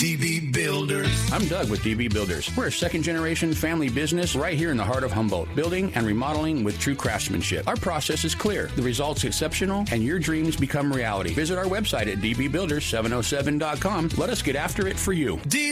DB Builders. I'm Doug with DB Builders. We're a second-generation family business right here in the heart of Humboldt, building and remodeling with true craftsmanship. Our process is clear, the results exceptional, and your dreams become reality. Visit our website at dbbuilders707.com. Let us get after it for you.